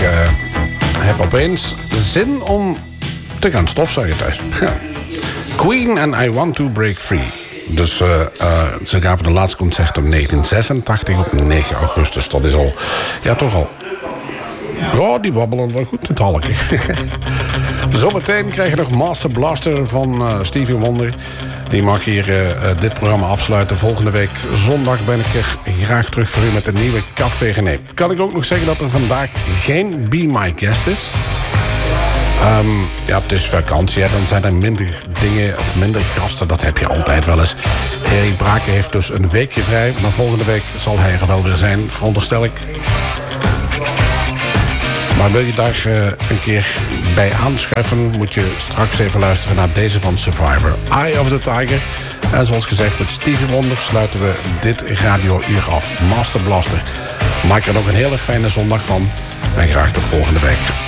heb opeens zin om te gaan stofzuigen thuis. Queen and I Want to Break Free. Dus ze gaven de laatste concert in 1986 op 9 augustus. Dat is al, ja toch al. Ja, die babbelen wel goed in het halkje. Zometeen krijg je nog Master Blaster van Stevie Wonder. Die mag hier dit programma afsluiten. Volgende week zondag ben ik er graag terug voor u met een nieuwe Café René. Kan ik ook nog zeggen dat er vandaag geen Be My Guest is. Ja, het is vakantie, hè. Dan zijn er minder dingen of minder gasten. Dat heb je altijd wel eens. Erik Braken heeft dus een weekje vrij. Maar volgende week zal hij er wel weer zijn, veronderstel ik. Maar wil je daar een keer bij aanschuiven, moet je straks even luisteren naar deze van Survivor, Eye of the Tiger. En zoals gezegd, met Stevie Wonder sluiten we dit radiouur af. Master Blaster. Maak er nog een hele fijne zondag van. En graag tot volgende week.